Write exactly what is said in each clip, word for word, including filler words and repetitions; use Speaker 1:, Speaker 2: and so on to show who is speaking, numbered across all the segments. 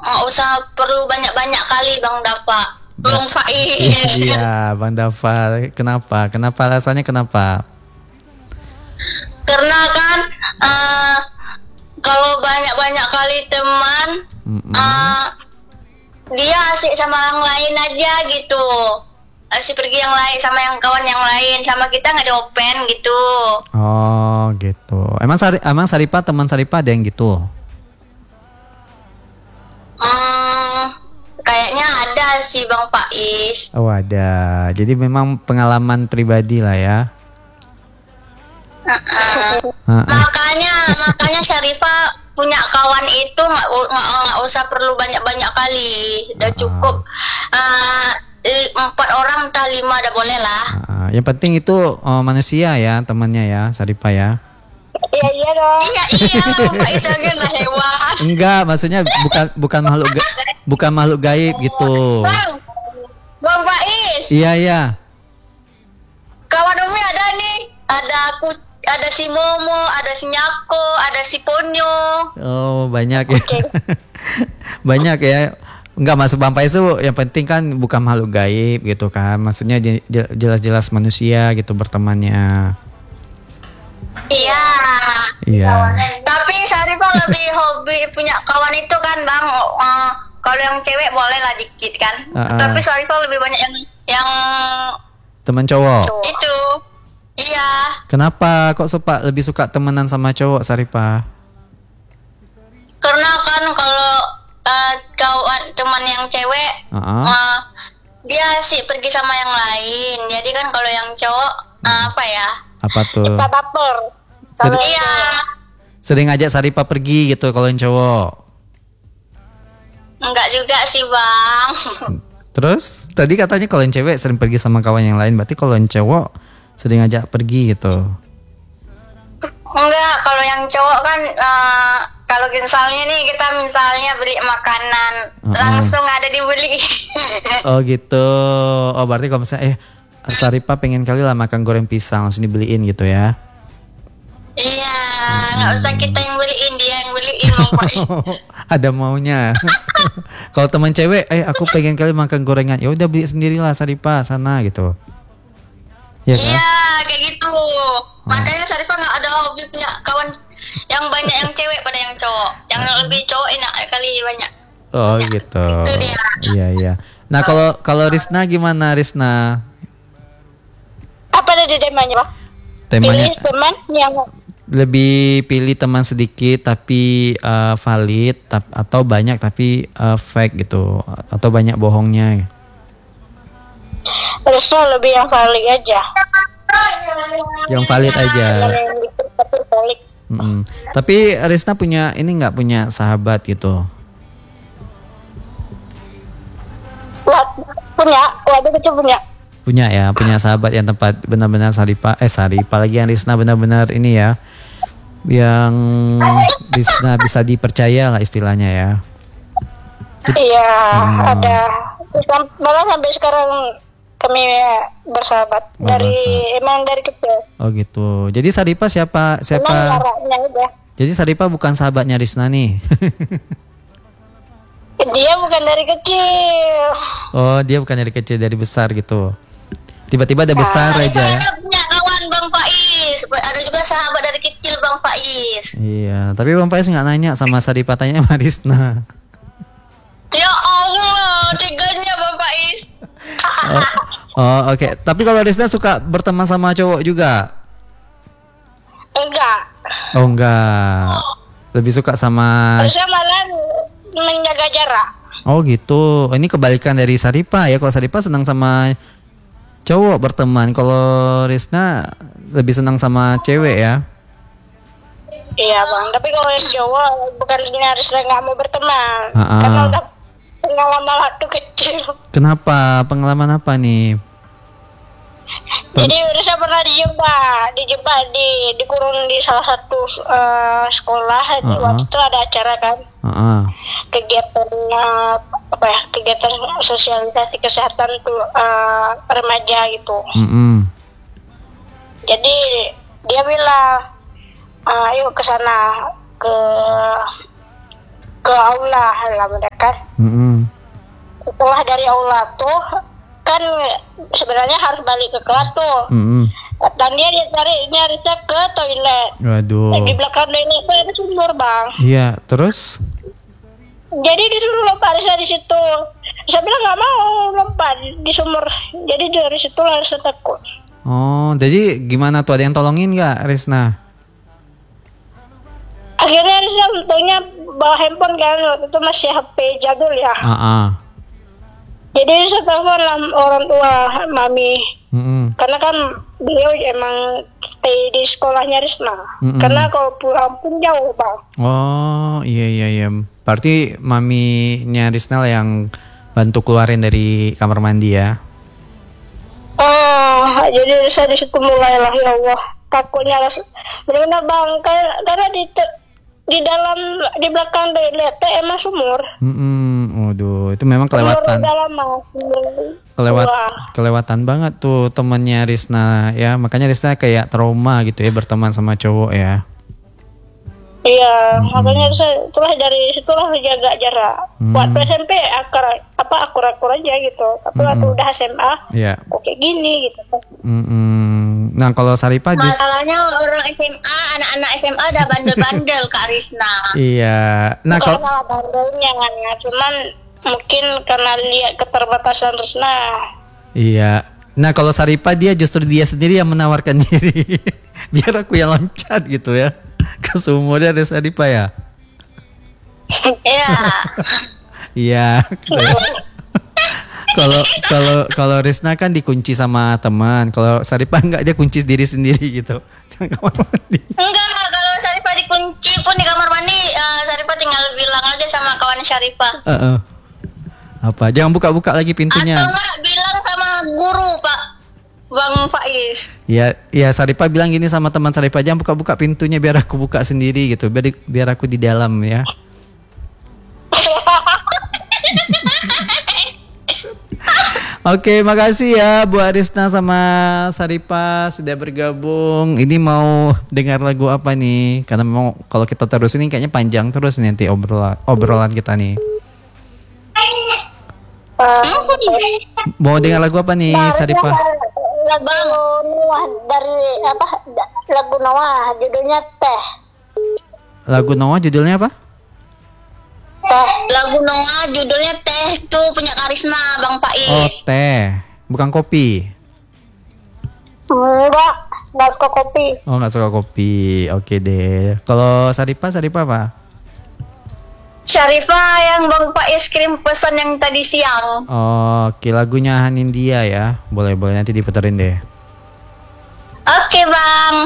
Speaker 1: nggak usah perlu banyak-banyak kali Bang Dava. Bang Faiz.
Speaker 2: Iya, Bang Dava. Kenapa? Kenapa alasannya kenapa?
Speaker 1: Karena kan uh, kalau banyak-banyak kali teman, uh, dia asik sama yang lain aja gitu. Asik pergi yang lain sama yang kawan yang lain, sama kita nggak ada open gitu.
Speaker 2: Oh gitu. Emang Sari, emang Saripa teman Saripa ada yang gitu?
Speaker 1: Hmm, kayaknya ada sih Bang Faiz.
Speaker 2: Oh ada. Jadi memang pengalaman pribadi lah ya.
Speaker 1: Uh-uh. Uh-uh. Makanya makanya Syarifah punya kawan itu nggak nggak usah perlu banyak-banyak kali, udah uh-uh. cukup uh, empat orang entah lima udah boleh lah.
Speaker 2: Uh, yang penting itu oh, manusia ya temannya ya Syarifah ya.
Speaker 1: Iya iya dong. Iya iya Pak Isagen lah hewan.
Speaker 2: Enggak, maksudnya bukan bukan makhluk ga, bukan makhluk gaib gitu.
Speaker 1: Bang, Bang Faiz.
Speaker 2: Iya iya.
Speaker 1: Kawan Umi ada nih, ada aku. Ada si Momo, ada si Nyako, ada si Ponyo.
Speaker 2: Oh banyak ya. Okay. Banyak ya. Enggak masuk Bang Faiz itu yang penting kan bukan makhluk gaib gitu kan. Maksudnya jelas-jelas manusia gitu bertemannya.
Speaker 1: Iya.
Speaker 2: Iya.
Speaker 1: Tapi Syarifah lebih hobi punya kawan itu kan Bang. Uh, kalau yang cewek boleh lah dikit kan. Uh-uh. Tapi Syarifah lebih banyak yang yang
Speaker 2: teman cowok.
Speaker 1: Itu. Iya.
Speaker 2: Kenapa kok suka lebih suka temenan sama cowok Saripa?
Speaker 1: Karena kan kalau uh, kawan teman yang cewek, uh-huh. uh, dia sih pergi sama yang lain. Jadi kan kalau yang cowok uh, apa ya?
Speaker 2: Apa tuh?
Speaker 1: Kita baper. Sering, iya.
Speaker 2: Sering ajak Saripa pergi gitu kalau yang cowok?
Speaker 1: Enggak juga sih Bang.
Speaker 2: Terus tadi katanya kalau yang cewek sering pergi sama kawan yang lain. Berarti kalau yang cowok sering ajak pergi gitu?
Speaker 1: Enggak, kalau yang cowok kan uh, kalau misalnya nih kita misalnya beli makanan uh-uh. langsung ada dibeli.
Speaker 2: Oh gitu. Oh berarti kalau misalnya eh Saripa pengen kali lah makan goreng pisang langsung dibeliin gitu ya?
Speaker 1: Iya, nggak hmm. usah kita yang beliin, dia yang beliin pokoknya.
Speaker 2: Ada maunya. Kalau teman cewek, eh aku pengen kali makan gorengan, ya udah beli sendirilah Saripa sana gitu.
Speaker 1: Ya, iya kan? Kayak gitu. Oh. Makanya Syarifah nggak ada hobi punya kawan yang banyak yang cewek pada yang cowok. Yang lebih cowok enak kali banyak.
Speaker 2: Oh
Speaker 1: banyak.
Speaker 2: gitu.
Speaker 1: Itu dia.
Speaker 2: Iya iya. Nah kalau kalau Risna gimana Risna?
Speaker 1: Apa tadi temanya Pak?
Speaker 2: Temanya
Speaker 1: pilih teman yang
Speaker 2: lebih pilih teman sedikit tapi uh, valid tap, atau banyak tapi uh, fake gitu atau banyak bohongnya.
Speaker 1: Harusnya lebih yang valid aja.
Speaker 2: Yang valid aja. Mm-hmm. Tapi Risna punya ini nggak punya sahabat gitu?
Speaker 1: Punya, waduh itu punya.
Speaker 2: Punya ya, punya sahabat yang tempat benar-benar Saripa, eh Saripa lagi yang Risna benar-benar ini ya, yang Risna bisa dipercaya lah istilahnya ya.
Speaker 1: Iya, hmm. ada. Malah sampai sekarang kami bersahabat oh, dari bersahabat. Emang dari kecil.
Speaker 2: Oh gitu. Jadi Saripa siapa siapa? Jadi Saripa bukan sahabatnya Risna nih.
Speaker 1: Dia bukan dari kecil.
Speaker 2: Oh, dia bukan dari kecil, dari besar gitu. Tiba-tiba ada besar nah, aja ya.
Speaker 1: Ada punya kawan Bang Faiz. Ada juga sahabat dari kecil Bang Faiz.
Speaker 2: Iya, tapi Bang Faiz nggak nanya sama Saripa, tanya sama Risna.
Speaker 1: Ya Allah, tiganya Bang Faiz.
Speaker 2: Oh, oh oke. Okay. Tapi kalau Risna suka berteman sama cowok juga?
Speaker 1: Enggak.
Speaker 2: Oh enggak. Lebih suka sama.
Speaker 1: Harusnya malah menjaga jarak.
Speaker 2: Oh gitu. Ini kebalikan dari Saripa ya. Kalau Saripa senang sama cowok berteman. Kalau Risna lebih senang sama cewek ya.
Speaker 1: Iya Bang. Tapi kalau yang cowok bukan Risna nggak mau berteman.
Speaker 2: Uh-uh.
Speaker 1: Karena udah pengalaman waktu kecil.
Speaker 2: Kenapa? Pengalaman apa nih?
Speaker 1: Jadi Risna pernah dijebak, dijebak di dikurung di salah satu uh, sekolah. Uh-uh. Waktu itu ada acara kan.
Speaker 2: Uh-uh.
Speaker 1: Kegiatan uh, apa ya? Kegiatan sosialisasi kesehatan tuh uh, remaja gitu.
Speaker 2: Uh-uh.
Speaker 1: Jadi dia bilang, uh, yuk ke sana ke
Speaker 3: ke aula lah mereka.
Speaker 2: Mm-mm.
Speaker 3: Setelah dari aula tuh kan sebenarnya harus balik ke kelas tuh.
Speaker 2: Mm-mm.
Speaker 3: Dan dia dia cari nyarinya ke toilet.
Speaker 2: Waduh.
Speaker 3: Di belakang toilet itu ada sumur bang.
Speaker 2: Iya, terus?
Speaker 3: Jadi disuruh lompat di situ. Saya bilang nggak mau lompat di sumur. Jadi dari situ langsung takut.
Speaker 2: Oh, jadi gimana tuh? Ada yang tolongin nggak, Risna?
Speaker 3: Akhirnya Risna untungnya bawa handphone kan, waktu itu masih H P jadul ya.
Speaker 2: Ah, ah.
Speaker 3: Jadi saya telepon lah orang tua mami.
Speaker 2: Mm-mm.
Speaker 3: Karena kan beliau emang stay di sekolahnya Risna.
Speaker 2: Mm-mm.
Speaker 3: Karena kalau pulang pun jauh bang.
Speaker 2: Oh, iya iya iya. Berarti maminya Risna lah yang bantu keluarin dari kamar mandi ya?
Speaker 3: Oh, jadi saya di situ mulailah ya Allah takutnya lah. Benar-benar bang, karena di di dalam di belakang toilet teh emang sumur.
Speaker 2: Mm-mm. Waduh, itu memang kelewatan.
Speaker 3: Sumur dalam mah.
Speaker 2: Kelewat,
Speaker 3: Wah.
Speaker 2: kelewatan banget tuh temennya Risna ya. Makanya Risna kayak trauma gitu ya berteman sama cowok ya.
Speaker 3: Iya, hmm. makanya saya itulah dari situlah jaga jarak.
Speaker 2: Hmm.
Speaker 3: Buat S M P akar apa akur-akur aja gitu. Tapi
Speaker 2: Hmm.
Speaker 3: waktu udah S M A,
Speaker 2: Iya.
Speaker 3: kok kayak gini gitu.
Speaker 2: Mm-mm. Nah kalau Saripah just...
Speaker 1: Masalahnya orang S M A, anak-anak S M A udah bandel-bandel Kak Risna.
Speaker 2: Iya. Nah
Speaker 3: Bukan
Speaker 2: kalau
Speaker 3: malah bandelnya kan, cuman mungkin karena lihat keterbatasan Risna.
Speaker 2: Iya. Nah kalau Saripah dia justru dia sendiri yang menawarkan diri. Biar aku yang loncat gitu ya. Ke sumurnya ada Saripah ya.
Speaker 1: Iya.
Speaker 2: Iya. Kalau kalau kalau Risna kan dikunci sama teman. Kalau Saripah enggak, dia kunci diri sendiri gitu. Kamar mandi.
Speaker 1: Enggak, kalau Saripah dikunci pun di kamar mandi, uh, Saripah tinggal bilang aja sama kawan Saripah.
Speaker 2: Uh-uh. Apa? Jangan buka-buka lagi pintunya.
Speaker 1: Atau enggak bilang sama guru, Pak. Bang Faiz.
Speaker 2: Ya, ya Saripah bilang gini sama teman Saripah, jangan buka-buka pintunya biar aku buka sendiri gitu. Biar biar aku di dalam ya. Oke, makasih ya Bu Arisna sama Saripah sudah bergabung. Ini mau dengar lagu apa nih? Karena memang kalau kita terus ini kayaknya panjang terus nih nanti obrolan obrolan kita nih. Mau dengar lagu apa nih, Saripah?
Speaker 3: Lagu Noah dari apa? Lagu Noah judulnya Teh.
Speaker 2: Lagu Noah judulnya apa?
Speaker 3: Teh.
Speaker 1: Lagu Noah judulnya Teh, tuh punya Karisma Bang Faiz.
Speaker 2: Oh, teh, bukan kopi.
Speaker 3: Enggak, enggak suka kopi.
Speaker 2: Oh, nggak suka kopi. Oke deh. Kalau Saripah, Saripah apa?
Speaker 1: Syarifah yang Bang Faiz kirim pesan yang tadi siang.
Speaker 2: Oh, oke, lagunya Hanindia ya. Boleh-boleh nanti diputerin deh.
Speaker 1: Oke Bang.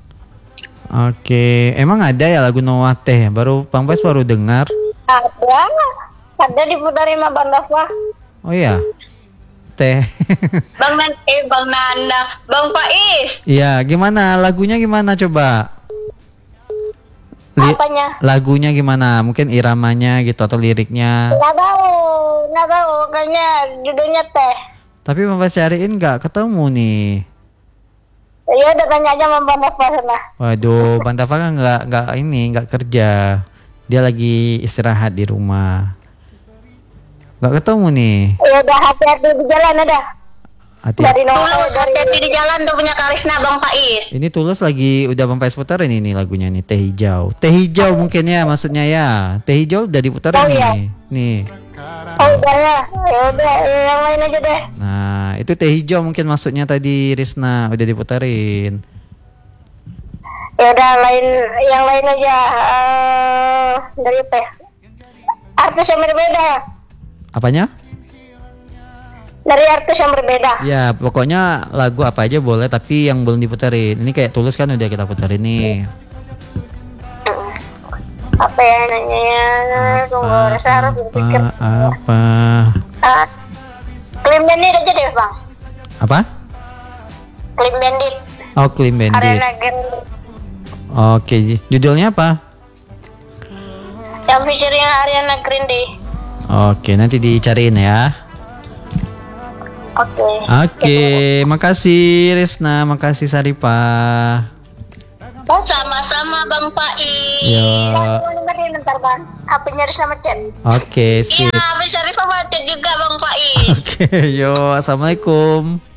Speaker 2: Oke, emang ada ya lagu Noah Teh? Baru Bang Faiz baru dengar.
Speaker 3: Ada, ada diputarin sama Bang Dafa.
Speaker 2: Oh iya, Teh.
Speaker 1: Bang Nan eh Bang Nanda, Bang Faiz.
Speaker 2: Iya, gimana lagunya gimana coba? Li-
Speaker 3: Apanya?
Speaker 2: Lagunya gimana? Mungkin iramanya gitu atau liriknya?
Speaker 3: Nggak tahu, nggak tahu. Kayaknya judulnya Teh.
Speaker 2: Tapi Bang Faiz cariin nggak ketemu nih.
Speaker 3: Ya udah tanya aja sama Bang Dafa sana.
Speaker 2: Waduh, Bang Dafa kan nggak nggak ini nggak kerja. Dia lagi istirahat di rumah. Nggak ketemu nih.
Speaker 3: Ya udah hati-hati di jalan ada.
Speaker 2: Hati.
Speaker 3: Dari Noah
Speaker 1: Tulus
Speaker 3: dari
Speaker 1: hati-hati di jalan tuh punya Karisma Bang Faiz.
Speaker 2: Ini Tulus lagi udah Bang Faiz puterin ini lagunya nih, Teh Hijau. Teh Hijau mungkin ya maksudnya ya. Teh Hijau udah diputerin
Speaker 3: Oh, iya.
Speaker 2: nih. Nih.
Speaker 3: Oh udah ya, ya udah yang lain aja deh.
Speaker 2: Nah, itu Teh Hijau mungkin maksudnya tadi Risna udah diputerin.
Speaker 3: Ya udah lain yang lain aja uh, dari Teh. Artis yang berbeda.
Speaker 2: Apanya?
Speaker 3: Dari artis yang berbeda.
Speaker 2: Ya, pokoknya lagu apa aja boleh tapi yang belum diputerin. Ini kayak Tulus kan udah kita puterin nih.
Speaker 3: Apa ya nanya? Tunggu, saya harus berpikir.
Speaker 2: Apa? Apa?
Speaker 3: Uh, Clean Bandit aja deh Bang.
Speaker 2: Apa?
Speaker 3: Clean Bandit.
Speaker 2: Oh, Clean Bandit.
Speaker 3: Ariana Grande.
Speaker 2: Oke, judulnya apa?
Speaker 3: Yang featuring Ariana Grande.
Speaker 2: Oke, nanti dicariin ya.
Speaker 3: Oke.
Speaker 2: Oke, makasih Risna, makasih Saripah.
Speaker 1: Sama-sama Bang Faiz.
Speaker 2: Ya.
Speaker 3: Bentar bang, H P-nya harus nama chat.
Speaker 2: Oke, sip.
Speaker 1: Iya, Habis Syarifah Fatir juga Bang Faiz.
Speaker 2: Oke, yo, assalamualaikum.